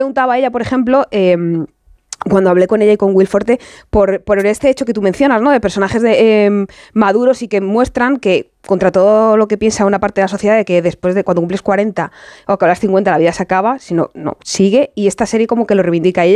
Preguntaba a ella, por ejemplo, cuando hablé con ella y con Will Forte, por este hecho que tú mencionas, ¿no? De personajes maduros y que muestran que, contra todo lo que piensa una parte de la sociedad, de que después de cuando cumples 40 o que a las 50 la vida se acaba, sino no, sigue, y esta serie como que lo reivindica.